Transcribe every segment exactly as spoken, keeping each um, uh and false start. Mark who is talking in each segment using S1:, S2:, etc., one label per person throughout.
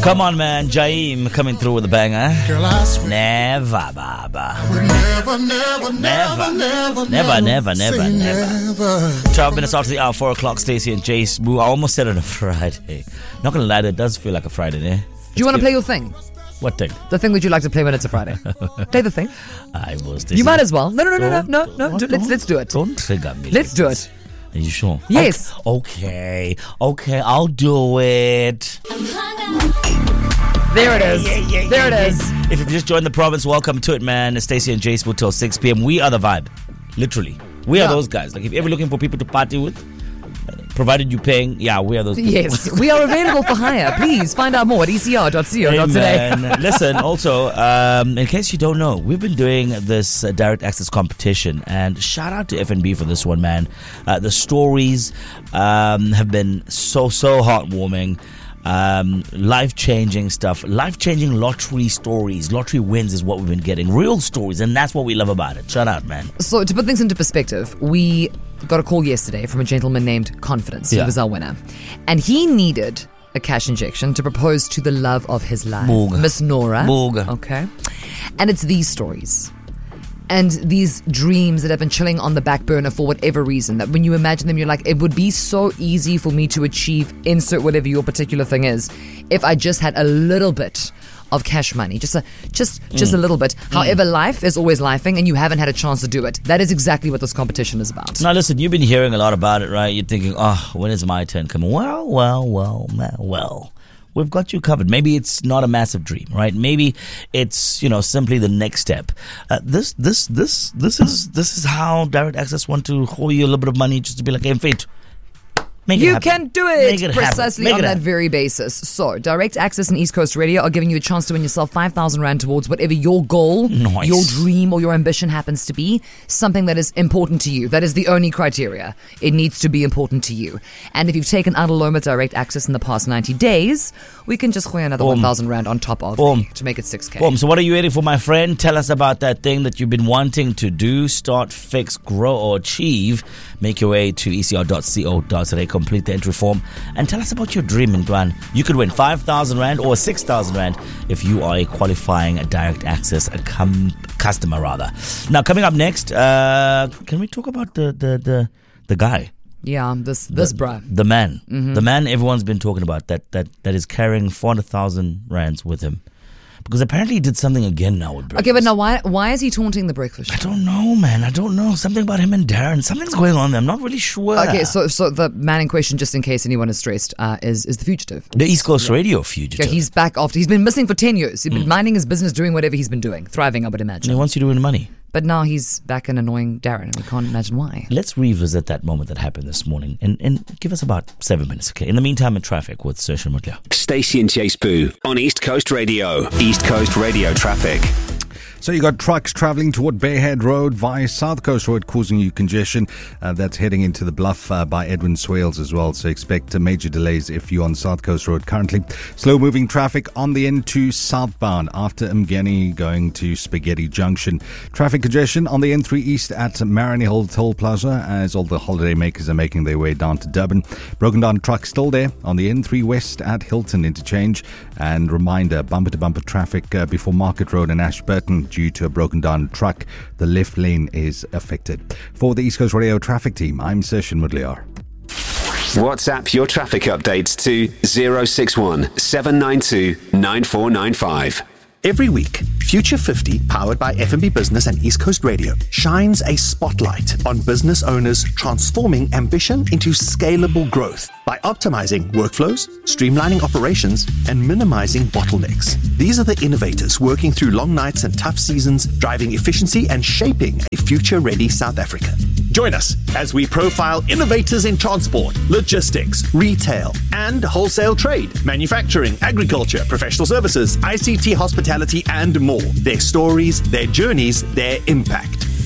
S1: Come on, man. Jaim coming through with a banger.
S2: Girl, I swear.
S1: Never, Baba.
S2: Never, never,
S1: Never.
S2: never, never,
S1: Never, never, never,
S2: say
S1: never. twelve minutes after the hour, four o'clock, Stacey and Jace. Boo, I almost said it on a Friday. Not gonna lie, it does feel like a Friday, eh?
S3: Do you want to play your thing?
S1: What thing?
S3: The thing that you like to play when it's a Friday. Play the thing.
S1: I was.
S3: You might as well. No, no, no, no, no,
S1: Don't-
S3: no, no. do- Let's let's do it.
S1: Don't trigger me.
S3: Let's
S1: like
S3: do
S1: this.
S3: it.
S1: Are you sure?
S3: Yes.
S1: Okay. Okay, I'll do it.
S3: There it is.
S1: Yeah, yeah, yeah,
S3: There it
S1: yeah.
S3: is.
S1: If you've just joined the province, welcome to it, man. It's Stacey and Jace will till six p.m. We are the vibe. Literally. We are
S3: Yeah.
S1: those guys. Like, if you're ever looking for people to party with, provided you're paying, yeah, we are those people.
S3: Yes, we are available for hire. Please find out more at e c r dot co dot z a.
S1: Amen. Listen, also, um, in case you don't know, we've been doing this uh, direct access competition, and shout out to F N B for this one, man. Uh, the stories um, have been so, so heartwarming. Um, life-changing stuff, life-changing lottery stories, lottery wins is what we've been getting, real stories, and that's what we love about it. Shout out, man.
S3: So to put things into perspective, we got a call yesterday from a gentleman named Confidence. He
S1: Yeah.
S3: was our winner. And he needed a cash injection to propose to the love of his life,
S1: Boog.
S3: Miss Nora.
S1: Boog.
S3: Okay. And it's these stories and these dreams that have been chilling on the back burner for whatever reason, that when you imagine them, you're like, it would be so easy for me to achieve, insert whatever your particular thing is, if I just had a little bit of cash money, just a just just
S1: Mm.
S3: a little bit. However, life is always lifing, and you haven't had a chance to do it. That is exactly what this competition is about.
S1: Now, listen, you've been hearing a lot about it, right? You're thinking, oh, when is my turn coming? Well, well, well, ma- well. We've got you covered. Maybe it's not a massive dream, right? Maybe it's, you know, simply the next step. Uh, this, this, this, this is this is how direct access want to hold you a little bit of money just to be like, hey, fate. Make it
S3: You
S1: happen.
S3: can do
S1: Make
S3: it,
S1: it happen.
S3: precisely
S1: Make
S3: on
S1: it
S3: that
S1: happen.
S3: very basis. So, Direct Access and East Coast Radio are giving you a chance to win yourself five thousand Rand towards whatever your goal,
S1: Nice.
S3: your dream, or your ambition happens to be. Something that is important to you. That is the only criteria. It needs to be important to you. And if you've taken out a loan with Direct Access in the past ninety days, we can just throw another
S1: Boom.
S3: one thousand Rand on top of
S1: Boom.
S3: to make it six K.
S1: Boom. So what are you waiting for, my friend? Tell us about that thing that you've been wanting to do. Start, fix, grow, or achieve. Make your way to e c r dot co dot z a. Complete the entry form and tell us about your dream, Ndwan. You could win five thousand Rand or six thousand Rand if you are a qualifying direct access a com- customer, rather. Now, coming up next, uh, can we talk about the, the, the, the guy?
S3: Yeah, this this bruh.
S1: The man.
S3: Mm-hmm.
S1: The man everyone's been talking about that, that, that is carrying four hundred thousand Rands with him. Because apparently he did something again now with breakfast.
S3: Okay, but now why why is he taunting the breakfast
S1: I
S3: show?
S1: don't know, man. I don't know. Something about him and Darren. Something's going on there. I'm not really sure.
S3: Okay, so so the man in question, just in case anyone is stressed, uh, is is the fugitive.
S1: The East Coast Radio fugitive.
S3: Yeah, he's back after he's been missing for ten years. He's been minding his business, doing whatever he's been doing, thriving, I would
S1: And
S3: imagine.
S1: he wants you to win money.
S3: But now he's back and annoying Darren, and we can't imagine why.
S1: Let's revisit that moment that happened this morning and, and give us about seven minutes, okay? In the meantime, in traffic with Saoirse Mutlia.
S4: Stacey and Jace Boo on East Coast Radio. East Coast Radio traffic.
S5: So you got trucks travelling toward Bayhead Road via South Coast Road causing you congestion. Uh, that's heading into the Bluff uh, by Edwin Swales as well. So expect uh, major delays if you're on South Coast Road currently. Slow moving traffic on the N two southbound after Mgeni going to Spaghetti Junction. Traffic congestion on the N three East at Marini Hill Toll Plaza as all the holiday makers are making their way down to Durban. Broken down truck still there on the N three West at Hilton Interchange. And reminder, bumper to bumper traffic uh, before Market Road and Ashburton due to a broken down truck. The left lane is affected. For the East Coast Radio traffic team, I'm Saoirse Mutlia.
S4: WhatsApp your traffic updates to zero six one seven nine two nine four nine five.
S6: Every week, Future fifty, powered by F N B Business and East Coast Radio, shines a spotlight on business owners transforming ambition into scalable growth by optimizing workflows, streamlining operations, and minimizing bottlenecks. These are the innovators working through long nights and tough seasons, driving efficiency and shaping a future-ready South Africa. Join us as we profile innovators in transport, logistics, retail, and wholesale trade, manufacturing, agriculture, professional services, I C T, hospitality, and more. Their stories, their journeys, their impact.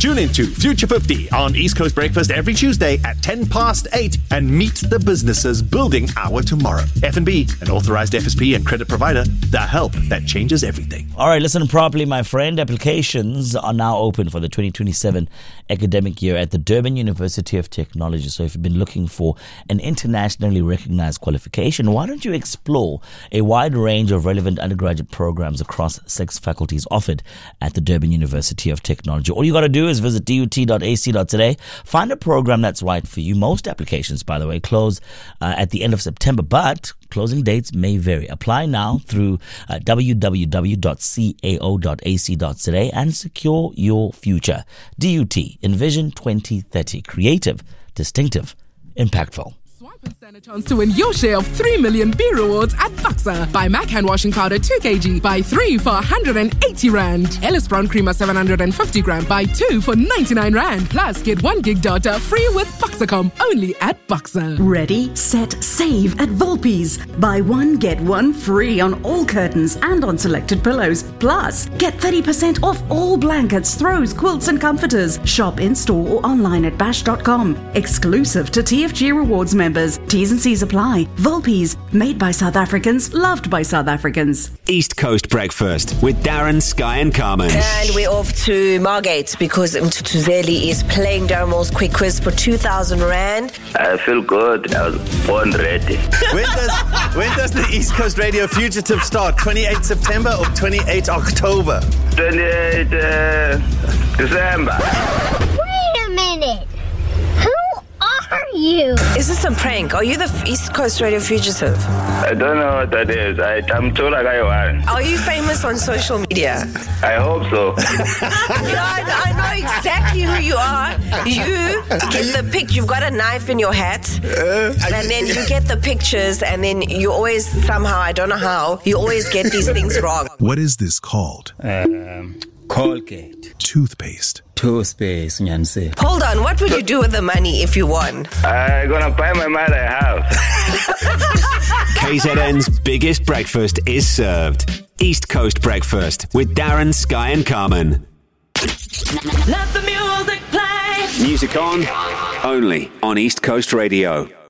S6: Tune into Future fifty on East Coast Breakfast every Tuesday at ten past eight and meet the businesses building our tomorrow. F N B, an authorized F S P and credit provider, the help that changes everything.
S1: All right, listen properly, my friend. Applications are now open for the twenty twenty-seven academic year at the Durban University of Technology. So if you've been looking for an internationally recognized qualification, why don't you explore a wide range of relevant undergraduate programs across six faculties offered at the Durban University of Technology. All you got to do is visit d u t dot a c dot z a, find a program that's right for you. Most applications, by the way, close uh, at the end of September, but closing dates may vary. Apply now through uh, w w w dot cao dot a c dot z a and secure your future. D U T, Envision twenty thirty. Creative, distinctive, impactful.
S7: Swipe and stand a chance to win your share of three million beer rewards at Buxa. Buy Mac hand washing powder two kilograms, buy three for one hundred eighty rand. Ellis Brown Creamer seven hundred fifty gram, buy two for ninety-nine rand. Plus, get one gig data free with Buxacom, only at Buxa.
S8: Ready, set, save at Volpe's. Buy one, get one free on all curtains and on selected pillows. Plus, get thirty percent off all blankets, throws, quilts and comforters. Shop in-store or online at bash dot com. Exclusive to T F G Rewards members. T's and C's apply. Volpe's, made by South Africans, loved by South Africans.
S4: East Coast Breakfast with Darren, Sky and Carmen.
S9: And we're off to Margate because Mtutuzeli is playing Darren Quick Quiz for two thousand rand.
S10: I feel good. I was born ready.
S6: When does when does the East Coast Radio Fugitive start? twenty-eighth September or twenty-eighth October?
S10: twenty-eighth uh, December.
S11: Wait a minute. Are you?
S9: Is this a prank? Are you the East Coast Radio Fugitive?
S10: I don't know what that is. I, I'm told like I won.
S9: Are you famous on social media?
S10: I hope so.
S9: Yeah, I, I know exactly who you are. You get the pic. You've got a knife in your hat, uh, and then you get the pictures, and then you always somehow, I don't know how, you always get these things wrong.
S12: What is this called?
S13: Um, Colgate.
S12: Toothpaste.
S13: Toothpaste, Nyanse.
S9: Hold on, what would you do with the money if you won?
S10: I'm gonna buy my mother a house.
S4: K Z N's biggest breakfast is served. East Coast Breakfast with Darren, Sky and Carmen.
S14: Let the music play.
S4: Music on, only on East Coast Radio.